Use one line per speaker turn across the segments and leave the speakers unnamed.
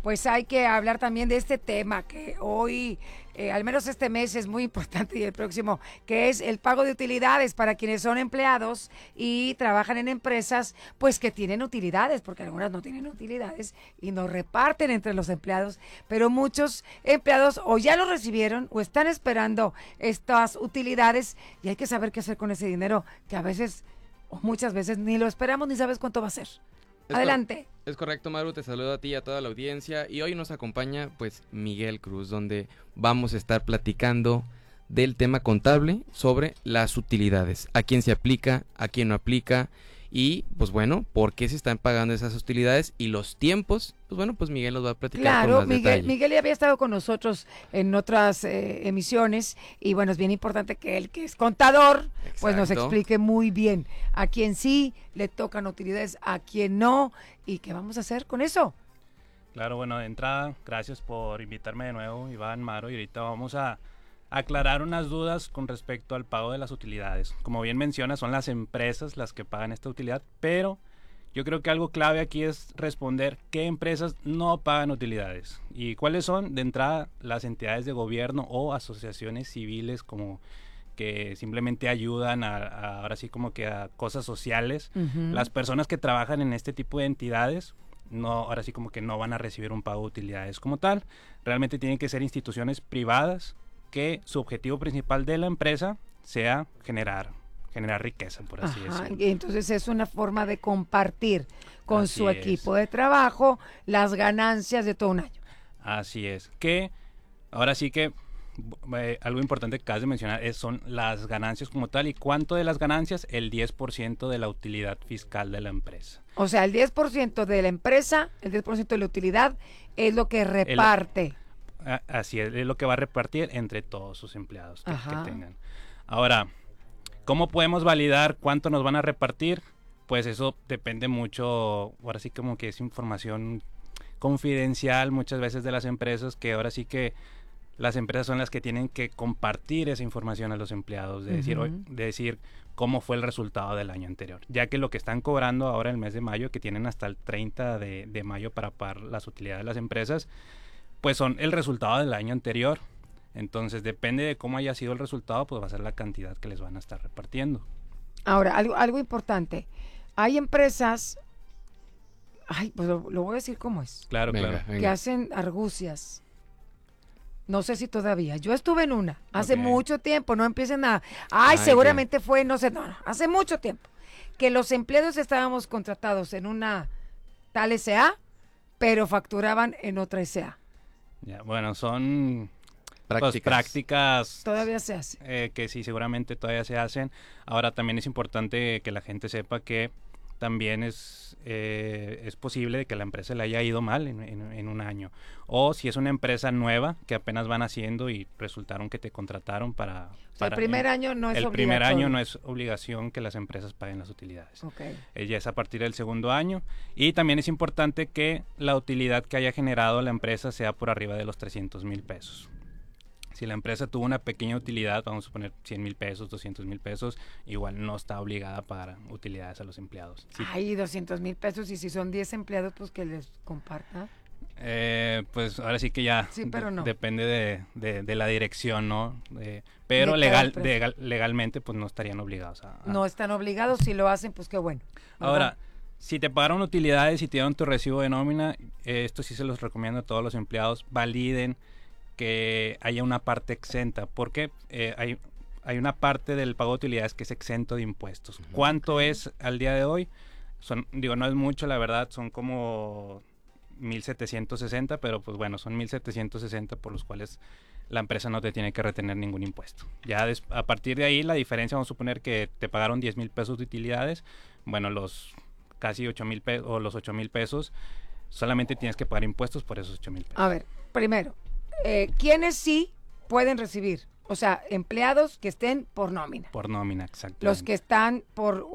pues hay que hablar también de este tema que hoy, al menos este mes es muy importante y el próximo, que es el pago de utilidades para quienes son empleados y trabajan en empresas, pues que tienen utilidades, porque algunas no tienen utilidades y no reparten entre los empleados, pero muchos empleados o ya lo recibieron o están esperando estas utilidades y hay que saber qué hacer con ese dinero que a veces o muchas veces ni lo esperamos ni sabes cuánto va a ser. Adelante.
Es correcto, Maru, te saludo a ti y a toda la audiencia y hoy nos acompaña pues Miguel Cruz, donde vamos a estar platicando del tema contable sobre las utilidades, a quién se aplica, a quién no aplica y pues bueno, por qué se están pagando esas utilidades y los tiempos, pues bueno, pues Miguel nos va a platicar con más detalle.
Miguel ya había estado con nosotros en otras emisiones y bueno, es bien importante que él, que es contador, pues nos explique muy bien a quién sí le tocan utilidades, a quién no y qué vamos a hacer con eso.
Claro, bueno, de entrada, gracias por invitarme de nuevo, Iván, Maro, y ahorita vamos a aclarar unas dudas con respecto al pago de las utilidades. Como bien menciona, son las empresas las que pagan esta utilidad, pero yo creo que algo clave aquí es responder qué empresas no pagan utilidades y cuáles son. De entrada, las entidades de gobierno o asociaciones civiles como que simplemente ayudan ahora sí como que a cosas sociales. Las personas que trabajan en este tipo de entidades no, ahora sí como que no van a recibir un pago de utilidades como tal. Realmente tienen que ser instituciones privadas que su objetivo principal de la empresa sea generar riqueza, por así decirlo.
Y entonces es una forma de compartir con
Así
su
es.
equipo de trabajo las ganancias de todo un año.
Así es. Que ahora sí que algo importante que acabas de mencionar son las ganancias como tal. ¿Y cuánto de las ganancias? El 10% de la utilidad fiscal de la empresa.
O sea, el 10% de la empresa, el 10% de la utilidad que reparte.
Así es lo que va a repartir entre todos sus empleados que tengan. Ahora, ¿cómo podemos validar cuánto nos van a repartir? Pues eso depende mucho, ahora sí como que es información confidencial muchas veces de las empresas, que ahora sí que las empresas son las que tienen que compartir esa información a los empleados, de decir cómo fue el resultado del año anterior, ya que lo que están cobrando ahora el mes de mayo, que tienen hasta el 30 de mayo para pagar las utilidades de las empresas, pues son el resultado del año anterior. Entonces depende de cómo haya sido el resultado, pues va a ser la cantidad que les van a estar repartiendo.
Ahora, algo importante. Hay empresas, pues lo voy a decir cómo es.
Claro,
Venga.
Que hacen argucias. No sé si todavía. Yo estuve en una hace mucho tiempo. No empiecen seguramente fue, no, hace mucho tiempo. Que los empleados estábamos contratados en una tal SA, pero facturaban en otra SA.
Ya, bueno, son
prácticas.
Todavía se hace.
Que sí, seguramente todavía se hacen. Ahora también es importante que la gente sepa que también es posible que la empresa le haya ido mal en un año. O si es una empresa nueva que apenas van haciendo y resultaron que te contrataron para...
el primer año no es obligatorio.
El primer año no es obligación que las empresas paguen las utilidades. Ya es a partir del segundo año. Y también es importante que la utilidad que haya generado la empresa sea por arriba de los 300,000 pesos. Si la empresa tuvo una pequeña utilidad, vamos a poner 100,000 pesos, 200,000 pesos, igual no está obligada a pagar utilidades a los empleados. Sí.
200,000 pesos, y si son 10 empleados, pues que les comparta.
Pues ahora sí que ya
pero no.
depende de la dirección, ¿no? Pero legalmente pues no estarían obligados
No están obligados, si lo hacen, pues qué bueno.
Ahora, si te pagaron utilidades y te dieron tu recibo de nómina, esto sí se los recomiendo a todos los empleados, validen que haya una parte exenta, porque hay una parte del pago de utilidades que es exento de impuestos. ¿Cuánto es al día de hoy? No es mucho, la verdad, son como 1,760, pero pues bueno, son 1,760 por los cuales la empresa no te tiene que retener ningún impuesto. Ya a partir de ahí, la diferencia, vamos a suponer que te pagaron 10,000 pesos de utilidades, bueno, los casi 8,000 pesos o los 8,000 pesos, solamente tienes que pagar impuestos por esos 8,000 pesos.
A ver, primero, ¿quiénes sí pueden recibir? O sea, empleados que estén por nómina.
Por nómina, exacto.
Los que están por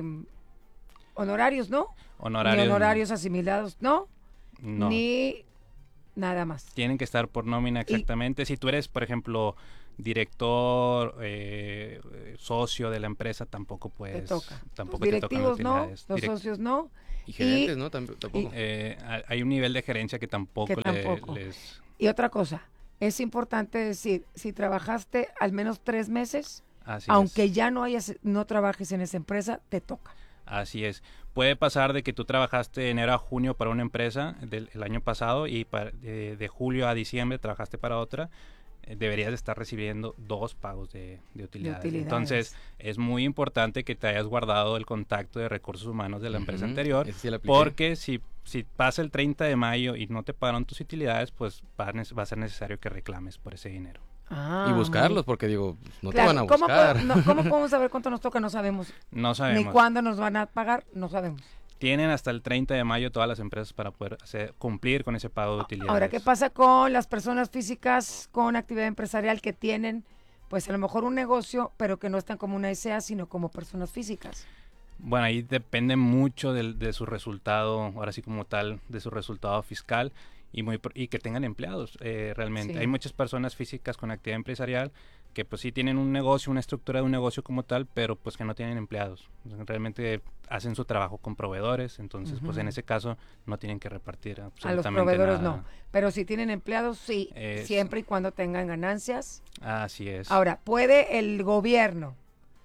honorarios, ¿no? Ni honorarios asimilados, ¿no?
No.
Ni nada más.
Tienen que estar por nómina, exactamente. Si tú eres, por ejemplo, director, socio de la empresa, tampoco
Te toca.
tampoco
Los
te tocan
directivos no,
utilidades.
los socios no.
Y gerentes, ¿no? Tampoco.
Hay un nivel de gerencia que tampoco, les...
Y otra cosa, es importante decir, si trabajaste al menos 3 meses,
Así
aunque
es.
ya no trabajes en esa empresa, te toca.
Así es. Puede pasar de que tú trabajaste de enero a junio para una empresa el año pasado y de julio a diciembre trabajaste para otra. Deberías de estar recibiendo 2 pagos de utilidades. Entonces, es muy importante que te hayas guardado el contacto de recursos humanos de la empresa anterior,
Ese sí lo apliqué.
porque si pasa el 30 de mayo y no te pagaron tus utilidades, pues va a ser necesario que reclames por ese dinero.
Ah,
Y buscarlos, porque digo, no
claro,
te van a buscar.
¿Cómo podemos saber cuánto nos toca? No sabemos.
No sabemos.
Ni cuándo nos van a pagar, no sabemos.
Tienen hasta el 30 de mayo todas las empresas para poder cumplir con ese pago de utilidades.
Ahora, ¿qué pasa con las personas físicas con actividad empresarial que tienen, pues a lo mejor un negocio, pero que no están como una SA, sino como personas físicas?
Bueno, ahí depende mucho de su resultado, ahora sí como tal, de su resultado fiscal y que tengan empleados realmente.
Sí.
Hay muchas personas físicas con actividad empresarial que pues sí tienen un negocio, una estructura de un negocio como tal, pero pues que no tienen empleados. Realmente hacen su trabajo con proveedores, entonces pues en ese caso no tienen que repartir absolutamente
A los proveedores
nada.
no, pero si tienen empleados, sí, siempre y cuando tengan ganancias.
Así es.
Ahora, ¿puede el gobierno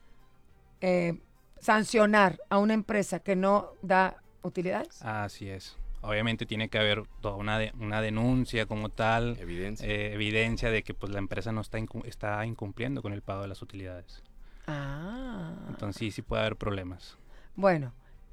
sancionar a una empresa que no da utilidades?
Así es. Obviamente tiene que haber toda una denuncia como tal, evidencia de que pues la empresa no está incumpliendo con el pago de las utilidades. Entonces sí puede haber problemas.
Bueno,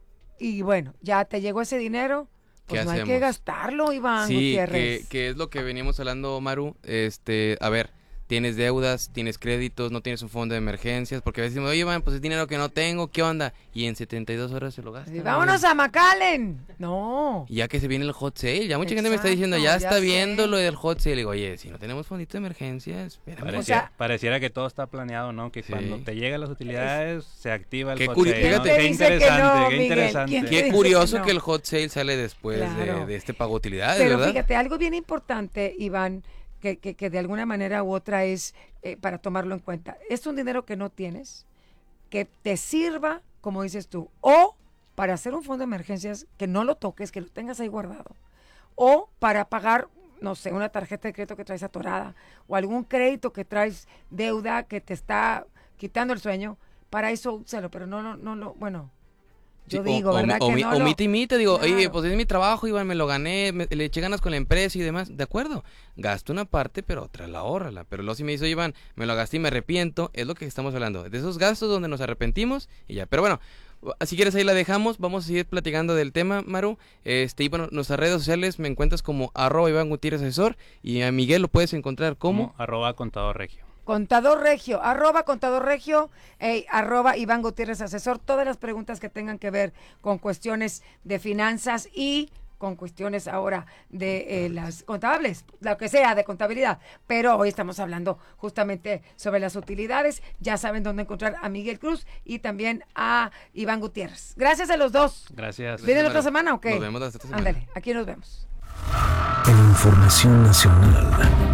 ya te llegó ese dinero, pues no hay que gastarlo, Iván Gutiérrez.
Sí, que es lo que veníamos hablando, Maru. A ver, tienes deudas, tienes créditos, no tienes un fondo de emergencias, porque a veces decimos, oye, Iván, pues es dinero que no tengo, ¿qué onda? Y en 72 horas se lo gastan.
¡Vámonos a McAllen! No.
Y ya que se viene el hot sale, ya mucha gente me está diciendo, ya está viendo lo del hot sale. Digo, oye, si no tenemos fondito de emergencia, espérame.
Pareciera que todo está planeado, ¿no? Que cuando te llegan las utilidades, se activa el hot
sale.
¿no?
Qué
interesante, qué interesante.
Qué curioso que el hot sale sale después de este pago de utilidades,
pero
¿verdad?
Fíjate, algo bien importante, Iván, que de alguna manera u otra es para tomarlo en cuenta. Es un dinero que no tienes, que te sirva, como dices tú, o para hacer un fondo de emergencias, que no lo toques, que lo tengas ahí guardado, o para pagar, no sé, una tarjeta de crédito que traes atorada, o algún crédito que traes deuda que te está quitando el sueño, para eso úsalo, pero bueno... Yo digo, ¿verdad?
Omite, digo, claro. Oye, pues es mi trabajo, Iván, me lo gané, le eché ganas con la empresa y demás, de acuerdo, gasto una parte, pero otra la ahórrala, pero luego si me dice, Iván, me lo gasté y me arrepiento, es lo que estamos hablando, de esos gastos donde nos arrepentimos y ya, pero bueno, si quieres ahí la dejamos, vamos a seguir platicando del tema, Maru, y bueno, nuestras redes sociales me encuentras como @Iván Gutiérrez Asesor y a Miguel lo puedes encontrar como
@Contador Regio.
Contador Regio, @Contador Regio, @Iván Gutiérrez Asesor, todas las preguntas que tengan que ver con cuestiones de finanzas y con cuestiones ahora de las contables, lo que sea de contabilidad, pero hoy estamos hablando justamente sobre las utilidades. Ya saben dónde encontrar a Miguel Cruz y también a Iván Gutiérrez. Gracias a los dos.
Gracias.
¿Vienen otra semana o qué?
Nos vemos esta semana.
Ándale, aquí nos vemos.
En Información Nacional.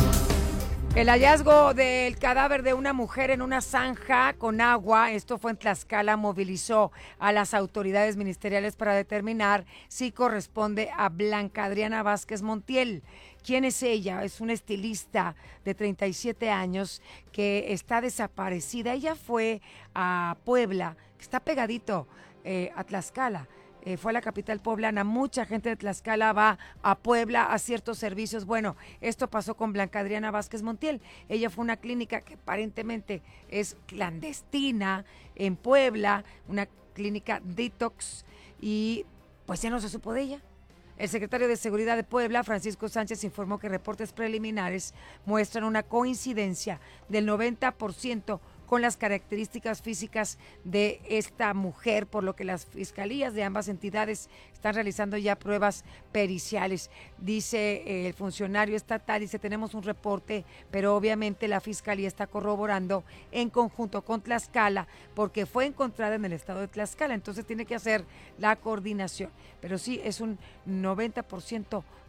El hallazgo del cadáver de una mujer en una zanja con agua, esto fue en Tlaxcala, movilizó a las autoridades ministeriales para determinar si corresponde a Blanca Adriana Vázquez Montiel. ¿Quién es ella? Es una estilista de 37 años que está desaparecida. Ella fue a Puebla, que está pegadito a Tlaxcala. Fue a la capital poblana, mucha gente de Tlaxcala va a Puebla a ciertos servicios. Bueno, esto pasó con Blanca Adriana Vázquez Montiel. Ella fue a una clínica que aparentemente es clandestina en Puebla, una clínica detox, y pues ya no se supo de ella. El secretario de Seguridad de Puebla, Francisco Sánchez, informó que reportes preliminares muestran una coincidencia del 90% con las características físicas de esta mujer, por lo que las fiscalías de ambas entidades están realizando ya pruebas periciales. Dice el funcionario estatal, dice, tenemos un reporte, pero obviamente la fiscalía está corroborando en conjunto con Tlaxcala, porque fue encontrada en el estado de Tlaxcala, entonces tiene que hacer la coordinación. Pero sí, es un 90%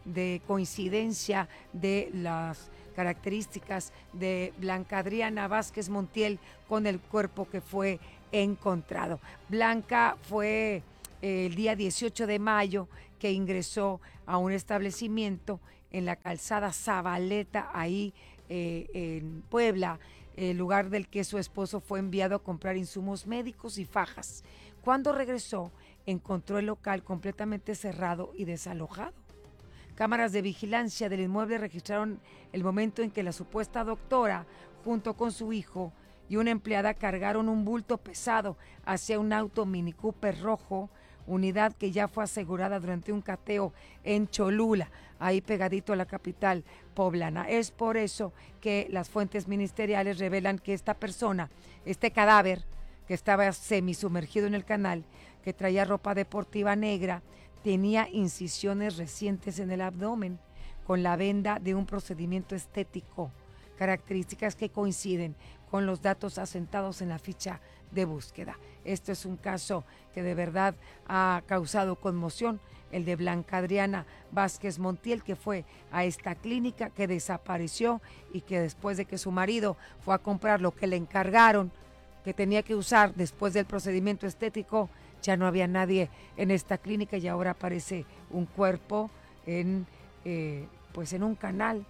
de coincidencia de las características de Blanca Adriana Vázquez Montiel con el cuerpo que fue encontrado. Blanca fue el día 18 de mayo que ingresó a un establecimiento en la calzada Zabaleta, ahí en Puebla, el lugar del que su esposo fue enviado a comprar insumos médicos y fajas. Cuando regresó, encontró el local completamente cerrado y desalojado. Cámaras de vigilancia del inmueble registraron el momento en que la supuesta doctora, junto con su hijo y una empleada, cargaron un bulto pesado hacia un auto Mini Cooper rojo, unidad que ya fue asegurada durante un cateo en Cholula, ahí pegadito a la capital poblana. Es por eso que las fuentes ministeriales revelan que esta persona, este cadáver que estaba semisumergido en el canal, que traía ropa deportiva negra, tenía incisiones recientes en el abdomen con la venda de un procedimiento estético, características que coinciden con los datos asentados en la ficha de búsqueda. Esto es un caso que de verdad ha causado conmoción, el de Blanca Adriana Vázquez Montiel, que fue a esta clínica, que desapareció y que después de que su marido fue a comprar lo que le encargaron, que tenía que usar después del procedimiento estético, ya no había nadie en esta clínica y ahora aparece un cuerpo en un canal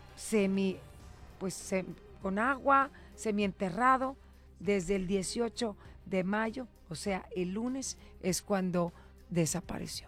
con agua, semienterrado desde el 18 de mayo, o sea, el lunes es cuando desapareció.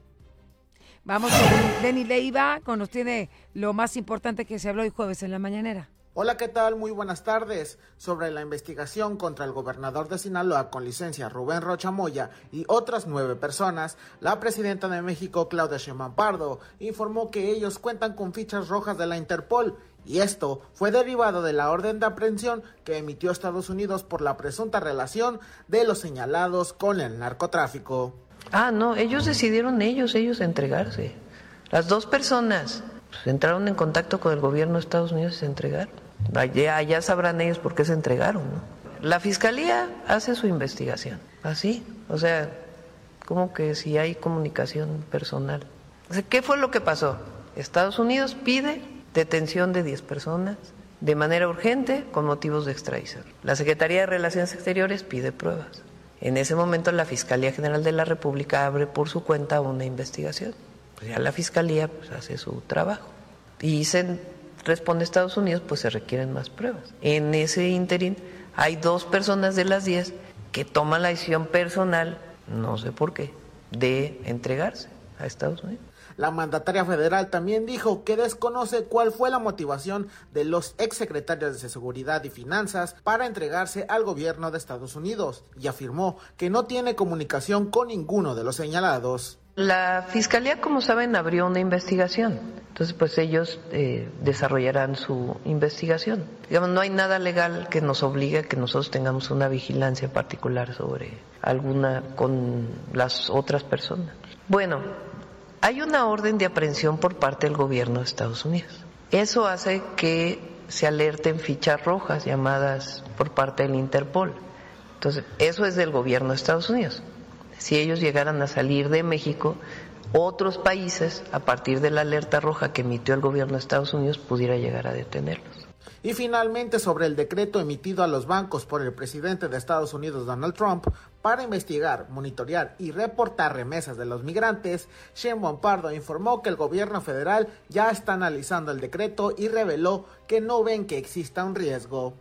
Vamos con Denny Leiva, nos tiene lo más importante que se habló hoy jueves en la mañanera.
Hola, ¿qué tal? Muy buenas tardes. Sobre la investigación contra el gobernador de Sinaloa con licencia Rubén Rocha Moya y otras 9 personas, la presidenta de México, Claudia Sheinbaum Pardo, informó que ellos cuentan con fichas rojas de la Interpol, y esto fue derivado de la orden de aprehensión que emitió Estados Unidos por la presunta relación de los señalados con el narcotráfico.
No, ellos decidieron ellos entregarse. Las 2 personas entraron en contacto con el gobierno de Estados Unidos y se entregaron. Allá sabrán ellos por qué se entregaron, ¿no? La fiscalía hace su investigación, así, o sea, como que si hay comunicación personal. O sea, ¿qué fue lo que pasó? Estados Unidos pide detención de 10 personas de manera urgente con motivos de extradición. La Secretaría de Relaciones Exteriores pide pruebas. En ese momento la Fiscalía General de la República abre por su cuenta una investigación. Pues ya la Fiscalía hace su trabajo. Y responde Estados Unidos, pues se requieren más pruebas. En ese ínterin hay 2 personas de las 10 que toman la decisión personal, no sé por qué, de entregarse a Estados Unidos.
La mandataria federal también dijo que desconoce cuál fue la motivación de los exsecretarios de Seguridad y Finanzas para entregarse al gobierno de Estados Unidos y afirmó que no tiene comunicación con ninguno de los señalados.
La Fiscalía, como saben, abrió una investigación. Entonces, pues ellos desarrollarán su investigación. Digamos, no hay nada legal que nos obligue a que nosotros tengamos una vigilancia particular sobre alguna con las otras personas. Bueno, hay una orden de aprehensión por parte del gobierno de Estados Unidos. Eso hace que se alerten fichas rojas llamadas por parte del Interpol. Entonces, eso es del gobierno de Estados Unidos. Si ellos llegaran a salir de México, otros países, a partir de la alerta roja que emitió el gobierno de Estados Unidos, pudiera llegar a detenerlos.
Y finalmente, sobre el decreto emitido a los bancos por el presidente de Estados Unidos, Donald Trump, para investigar, monitorear y reportar remesas de los migrantes, Sheinbaum Pardo informó que el gobierno federal ya está analizando el decreto y reveló que no ven que exista un riesgo.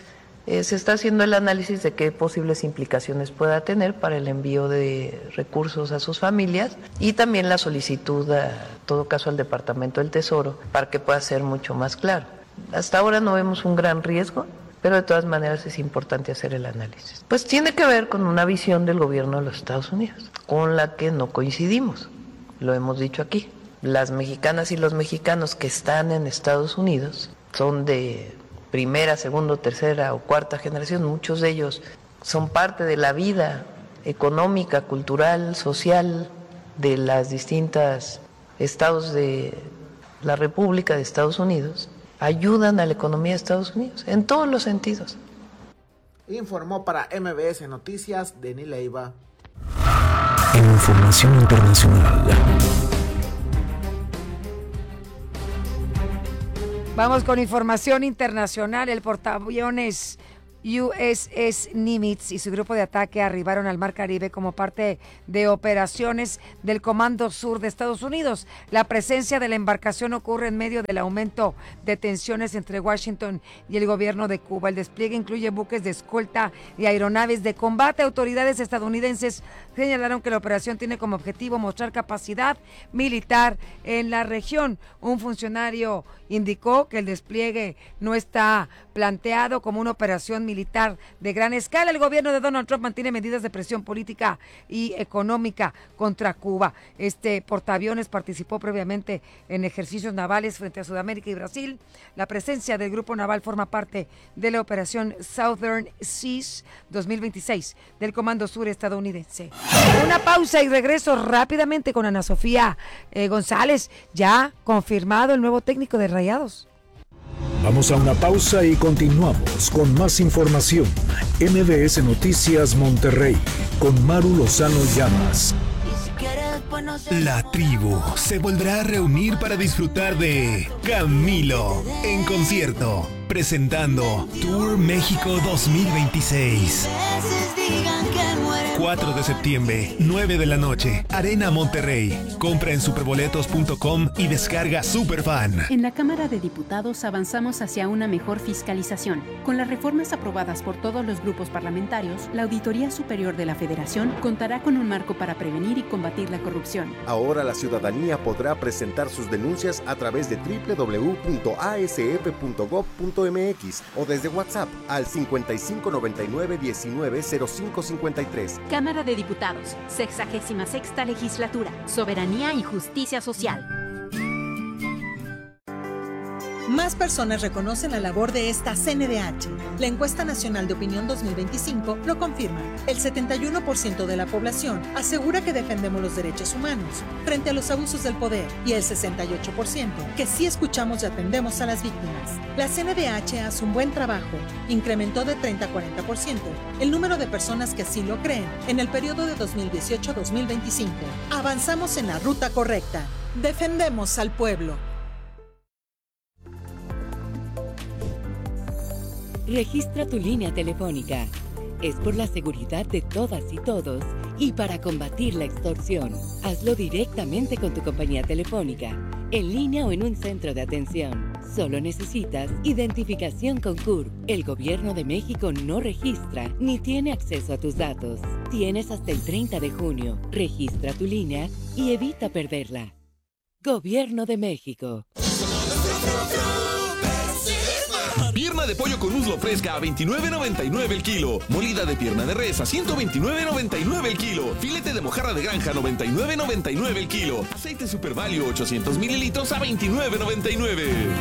Se está haciendo el análisis de qué posibles implicaciones pueda tener para el envío de recursos a sus familias y también la solicitud, en todo caso, al Departamento del Tesoro para que pueda ser mucho más claro. Hasta ahora no vemos un gran riesgo, pero de todas maneras es importante hacer el análisis. Pues tiene que ver con una visión del gobierno de los Estados Unidos, con la que no coincidimos, lo hemos dicho aquí. Las mexicanas y los mexicanos que están en Estados Unidos son de primera, segunda, tercera o cuarta generación, muchos de ellos son parte de la vida económica, cultural, social de las distintas estados de la República de Estados Unidos, ayudan a la economía de Estados Unidos en todos los sentidos.
Informó para MBS Noticias Denny Leiva.
En información internacional.
Vamos con información internacional. El portaaviones USS Nimitz y su grupo de ataque arribaron al Mar Caribe como parte de operaciones del Comando Sur de Estados Unidos. La presencia de la embarcación ocurre en medio del aumento de tensiones entre Washington y el gobierno de Cuba. El despliegue incluye buques de escolta y aeronaves de combate. Autoridades estadounidenses señalaron que la operación tiene como objetivo mostrar capacidad militar en la región. Un funcionario indicó que el despliegue no está planteado como una operación militar de gran escala. El gobierno de Donald Trump mantiene medidas de presión política y económica contra Cuba. Este portaaviones participó previamente en ejercicios navales frente a Sudamérica y Brasil. La presencia del grupo naval forma parte de la operación Southern Seas 2026 del Comando Sur estadounidense. Una pausa y regreso rápidamente con Ana Sofía González, ya confirmado el nuevo técnico de Rayados.
Vamos a una pausa y continuamos con más información. MBS Noticias Monterrey con Maru Lozano Llamas.
La tribu se volverá a reunir para disfrutar de Camilo en concierto, presentando Tour México 2026. 4 de septiembre, 9 de la noche, Arena Monterrey. Compra en superboletos.com y descarga Superfan.
En la Cámara de Diputados avanzamos hacia una mejor fiscalización. Con las reformas aprobadas por todos los grupos parlamentarios, la Auditoría Superior de la Federación contará con un marco para prevenir y combatir la corrupción.
Ahora la ciudadanía podrá presentar sus denuncias a través de www.asf.gov.mx o desde WhatsApp al 5599-190553.
Cámara de Diputados, 66ª Legislatura, Soberanía y Justicia Social.
Más personas reconocen la labor de esta CNDH. La Encuesta Nacional de Opinión 2025 lo confirma. El 71% de la población asegura que defendemos los derechos humanos frente a los abusos del poder y el 68% que sí escuchamos y atendemos a las víctimas. La CNDH hace un buen trabajo. Incrementó de 30 a 40% el número de personas que así lo creen en el periodo de 2018-2025. Avanzamos en la ruta correcta. Defendemos al pueblo.
Registra tu línea telefónica. Es por la seguridad de todas y todos y para combatir la extorsión. Hazlo directamente con tu compañía telefónica, en línea o en un centro de atención. Solo necesitas identificación con CURP. El Gobierno de México no registra ni tiene acceso a tus datos. Tienes hasta el 30 de junio. Registra tu línea y evita perderla. Gobierno de México.
Pierna de pollo con muslo fresca a $29.99 el kilo. Molida de pierna de res a $129.99 el kilo. Filete de mojarra de granja a $99.99 el kilo. Aceite Super Value 800 mililitros a $29.99.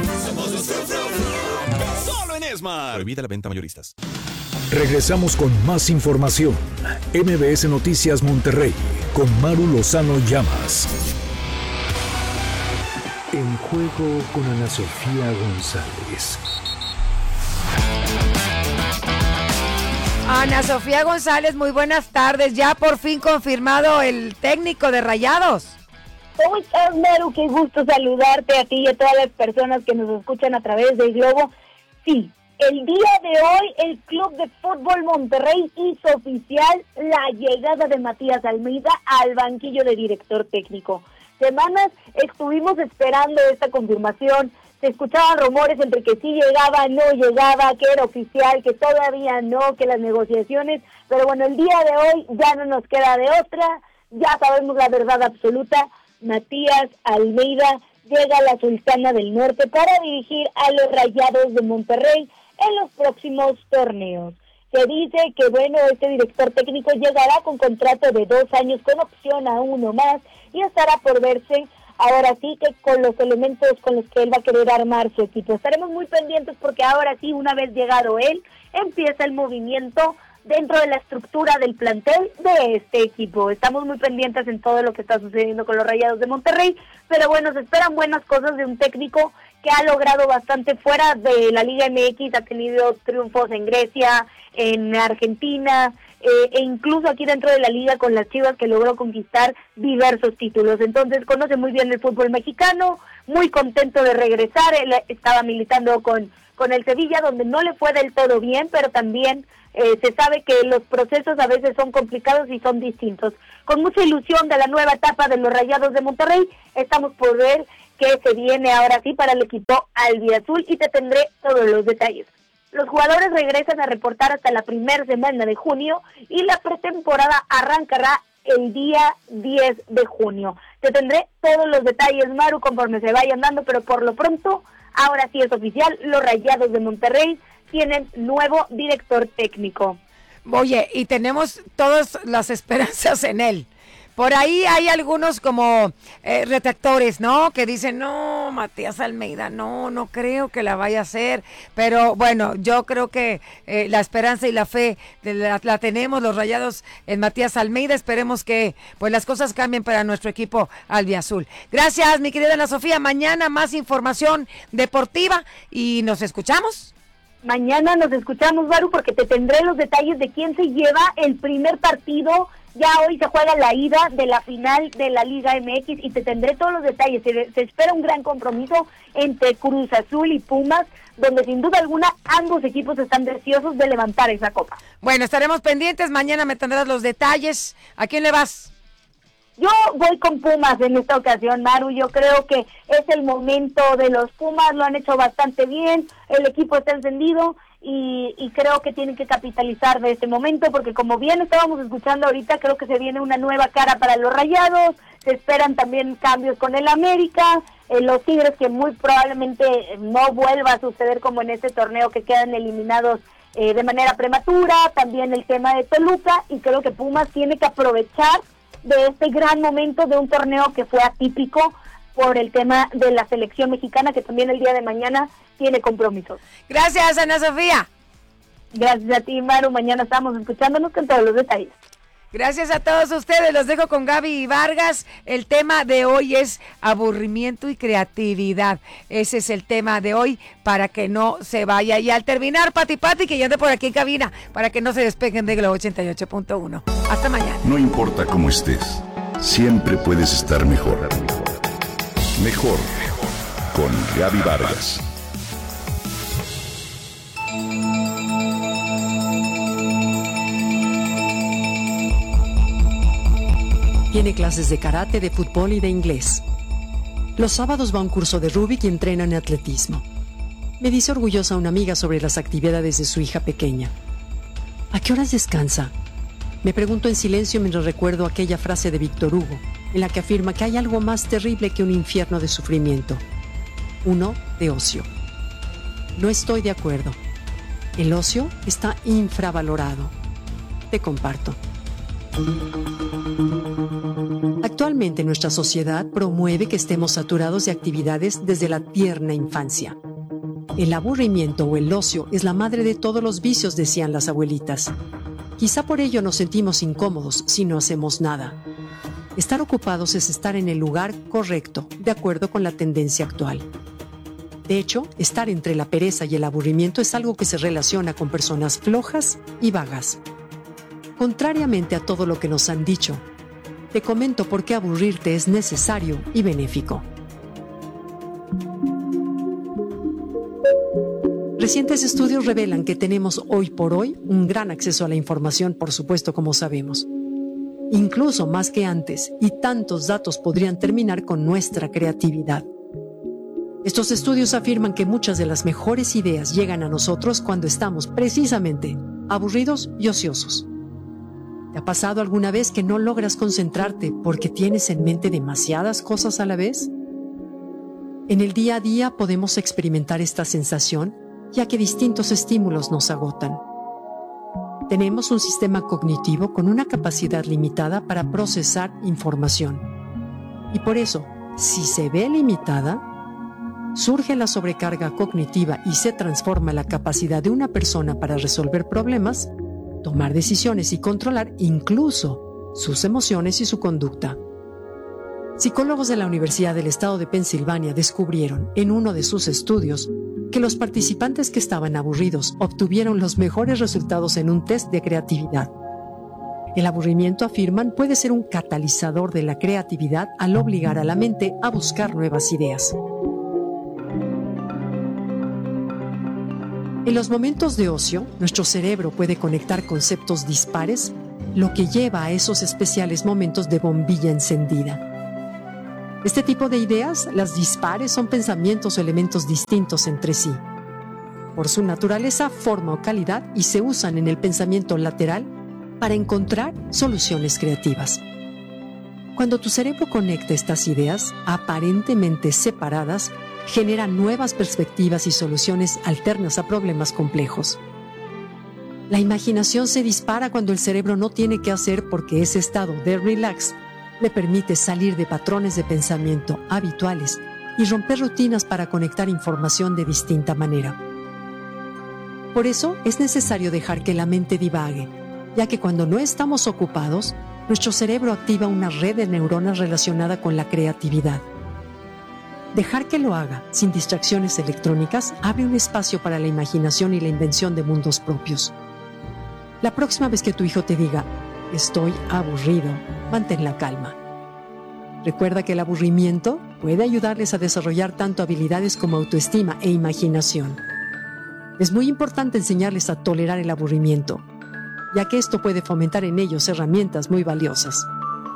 Solo en Esmar. Prohibida la venta mayoristas.
Regresamos con más información. MBS Noticias Monterrey con Maru Lozano Llamas. En juego con Ana Sofía González.
Ana Sofía González, muy buenas tardes. Ya por fin confirmado el técnico de Rayados.
¿Cómo estás, Maru? Qué gusto saludarte a ti y a todas las personas que nos escuchan a través del Globo. Sí, el día de hoy el Club de Fútbol Monterrey hizo oficial la llegada de Matías Almeida al banquillo de director técnico. Semanas estuvimos esperando esta confirmación. Se escuchaban rumores entre que sí llegaba, no llegaba, que era oficial, que todavía no, que las negociaciones, pero bueno, el día de hoy ya no nos queda de otra, ya sabemos la verdad absoluta. Matías Almeida llega a la Sultana del Norte para dirigir a los Rayados de Monterrey en los próximos torneos. Se dice que bueno, este director técnico llegará con contrato de 2 años con opción a 1 más y estará por verse ahora sí que con los elementos con los que él va a querer armar su equipo. Estaremos muy pendientes porque ahora sí, una vez llegado él, empieza el movimiento dentro de la estructura del plantel de este equipo. Estamos muy pendientes en todo lo que está sucediendo con los Rayados de Monterrey, pero bueno, se esperan buenas cosas de un técnico que ha logrado bastante fuera de la Liga MX, ha tenido triunfos en Grecia, en Argentina, e incluso aquí dentro de la liga con las Chivas, que logró conquistar diversos títulos. Entonces conoce muy bien el fútbol mexicano, muy contento de regresar. Él estaba militando con el Sevilla, donde no le fue del todo bien, pero también se sabe que los procesos a veces son complicados y son distintos. Con mucha ilusión de la nueva etapa de los Rayados de Monterrey, estamos por ver qué se viene ahora sí para el equipo albiazul y te tendré todos los detalles. Los jugadores regresan a reportar hasta la primera semana de junio y la pretemporada arrancará el día 10 de junio. Te tendré todos los detalles, Maru, conforme se vayan dando, pero por lo pronto, ahora sí es oficial, los Rayados de Monterrey tienen nuevo director técnico.
Oye, y tenemos todas las esperanzas en él. Por ahí hay algunos como retractores, ¿no? Que dicen, no, Matías Almeida, no creo que la vaya a hacer. Pero bueno, yo creo que la esperanza y la fe la tenemos los Rayados en Matías Almeida. Esperemos que pues las cosas cambien para nuestro equipo albiazul. Gracias, mi querida Ana Sofía. Mañana más información deportiva y nos escuchamos.
Mañana nos escuchamos, Maru, porque te tendré los detalles de quién se lleva el primer partido. Ya hoy se juega la ida de la final de la Liga MX y te tendré todos los detalles. Se espera un gran compromiso entre Cruz Azul y Pumas, donde sin duda alguna ambos equipos están deseosos de levantar esa copa.
Bueno, estaremos pendientes. Mañana me tendrás los detalles. ¿A quién le vas?
Yo voy con Pumas en esta ocasión, Maru. Yo creo que es el momento de los Pumas. Lo han hecho bastante bien. El equipo está encendido. Y creo que tienen que capitalizar de este momento, porque como bien estábamos escuchando ahorita, creo que se viene una nueva cara para los Rayados, se esperan también cambios con el América, los Tigres, que muy probablemente no vuelva a suceder como en este torneo, que quedan eliminados de manera prematura, también el tema de Toluca, y creo que Pumas tiene que aprovechar de este gran momento de un torneo que fue atípico por el tema de la selección mexicana, que también el día de mañana tiene compromisos.
Gracias, Ana Sofía.
Gracias a ti, Maru. Mañana estamos escuchándonos con todos los detalles.
Gracias a todos ustedes. Los dejo con Gaby Vargas. El tema de hoy es aburrimiento y creatividad. Ese es el tema de hoy, para que no se vaya. Y al terminar, Pati, que yo ande por aquí en cabina, para que no se despeguen de Globo 88.1. Hasta mañana.
No importa cómo estés, siempre puedes estar mejor. Mejor con Gaby Vargas.
Tiene clases de karate, de fútbol y de inglés. Los sábados va a un curso de Rubik y entrena en atletismo. Me dice orgullosa una amiga sobre las actividades de su hija pequeña. ¿A qué horas descansa? Me pregunto en silencio mientras recuerdo aquella frase de Víctor Hugo, en la que afirma que hay algo más terrible que un infierno de sufrimiento. Uno de ocio. No estoy de acuerdo. El ocio está infravalorado. Te comparto. Actualmente nuestra sociedad promueve que estemos saturados de actividades desde la tierna infancia. El aburrimiento o el ocio es la madre de todos los vicios, decían las abuelitas. Quizá por ello nos sentimos incómodos si no hacemos nada. Estar ocupados es estar en el lugar correcto, de acuerdo con la tendencia actual. De hecho, estar entre la pereza y el aburrimiento es algo que se relaciona con personas flojas y vagas. Contrariamente a todo lo que nos han dicho, te comento por qué aburrirte es necesario y benéfico. Recientes estudios revelan que tenemos hoy por hoy un gran acceso a la información, por supuesto, como sabemos. Incluso más que antes, y tantos datos podrían terminar con nuestra creatividad. Estos estudios afirman que muchas de las mejores ideas llegan a nosotros cuando estamos precisamente aburridos y ociosos. ¿Te ha pasado alguna vez que no logras concentrarte porque tienes en mente demasiadas cosas a la vez? En el día a día podemos experimentar esta sensación, ya que distintos estímulos nos agotan. Tenemos un sistema cognitivo con una capacidad limitada para procesar información. Y por eso, si se ve limitada, surge la sobrecarga cognitiva y se transforma la capacidad de una persona para resolver problemas, tomar decisiones y controlar incluso sus emociones y su conducta. Psicólogos de la Universidad del Estado de Pensilvania descubrieron en uno de sus estudios que los participantes que estaban aburridos obtuvieron los mejores resultados en un test de creatividad. El aburrimiento, afirman, puede ser un catalizador de la creatividad al obligar a la mente a buscar nuevas ideas. En los momentos de ocio, nuestro cerebro puede conectar conceptos dispares, lo que lleva a esos especiales momentos de bombilla encendida. Este tipo de ideas, las dispares, son pensamientos o elementos distintos entre sí. Por su naturaleza, forma o calidad, y se usan en el pensamiento lateral para encontrar soluciones creativas. Cuando tu cerebro conecta estas ideas, aparentemente separadas, genera nuevas perspectivas y soluciones alternas a problemas complejos. La imaginación se dispara cuando el cerebro no tiene qué hacer, porque ese estado de relax le permite salir de patrones de pensamiento habituales y romper rutinas para conectar información de distinta manera. Por eso es necesario dejar que la mente divague, ya que cuando no estamos ocupados, nuestro cerebro activa una red de neuronas relacionada con la creatividad. Dejar que lo haga sin distracciones electrónicas abre un espacio para la imaginación y la invención de mundos propios. La próxima vez que tu hijo te diga, estoy aburrido, mantén la calma. Recuerda que el aburrimiento puede ayudarles a desarrollar tanto habilidades como autoestima e imaginación. Es muy importante enseñarles a tolerar el aburrimiento, ya que esto puede fomentar en ellos herramientas muy valiosas.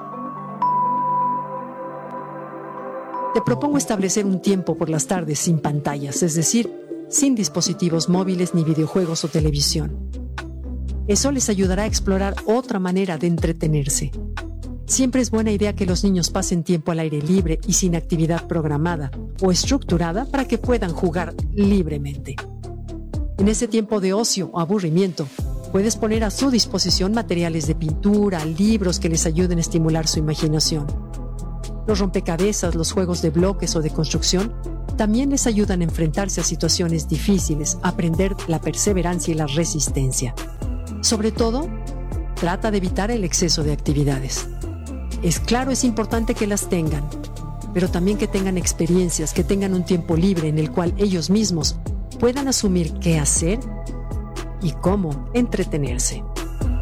Te propongo establecer un tiempo por las tardes sin pantallas, es decir, sin dispositivos móviles ni videojuegos o televisión. Eso les ayudará a explorar otra manera de entretenerse. Siempre es buena idea que los niños pasen tiempo al aire libre y sin actividad programada o estructurada para que puedan jugar libremente. En ese tiempo de ocio o aburrimiento, puedes poner a su disposición materiales de pintura, libros que les ayuden a estimular su imaginación. Los rompecabezas, los juegos de bloques o de construcción también les ayudan a enfrentarse a situaciones difíciles, a aprender la perseverancia y la resistencia. Sobre todo, trata de evitar el exceso de actividades. Es claro, es importante que las tengan, pero también que tengan experiencias, que tengan un tiempo libre en el cual ellos mismos puedan asumir qué hacer y cómo entretenerse.